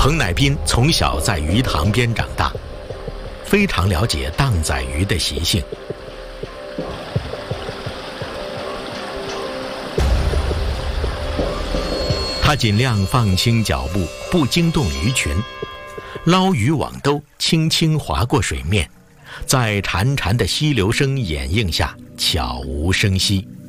彭乃斌从小在鱼塘边长大，非常了解荡仔鱼的习性。他尽量放轻脚步，不惊动鱼群，捞鱼网兜轻轻划过水面，在潺潺的溪流声掩映下悄无声息。